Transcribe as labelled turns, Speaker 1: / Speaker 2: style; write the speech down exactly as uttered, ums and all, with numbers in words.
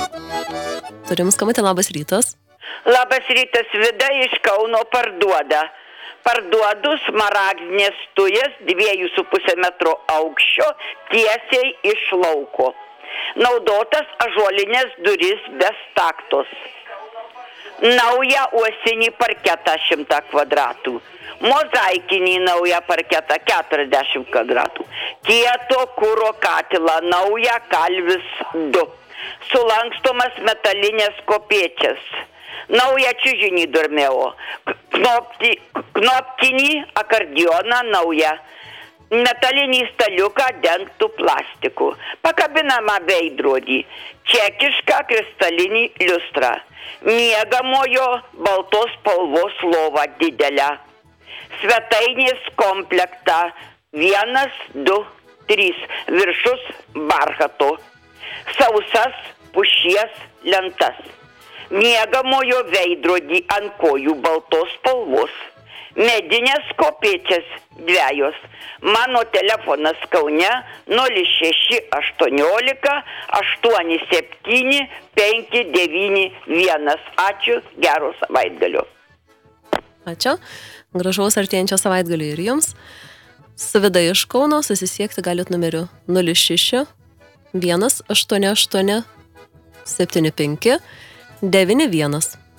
Speaker 1: Turim skambutį, labas rytas.
Speaker 2: Labas rytas, Vida iš Kauno parduoda. Parduodu smaragdinės tujas dviejų su pusė metro aukščio tiesiai iš lauko. Naudotas ąžuolinės duris be staktos. Naują uosinį parketą šimtą kvadratų. Mozaikinį naują parketą keturiasdešimt kvadratų. Kieto kuro katilą naują kalvis du. Sulankstomas metalinės kopėčias. Naują čiužinį durmėjo. Knopti, knopkinį akordioną naują. Metalinį staliuką dengtų plastiku. Pakabinamą veidrodį. Čekišką kristalinį liustrą. Miegamojo baltos spalvos lova didelę. Svetainės komplektą vienas, du, trys. Viršus barchato. Sausas pušies lentas. Miegamojo veidrodį ant kojų baltos spalvos. Medinės kopėčias dviejos. Mano telefonas Kaune nulis šeši aštuoniolika aštuoni septyni penki devyni vienas. Ačiū, gero savaitgalio.
Speaker 1: Ačiū. Gražaus artėjančio savaitgalio ir jums. Su Vida iš Kauno susisiekti galit numeriu nulis šeši vienas aštuoni aštuoni septyni penki devyni vienas.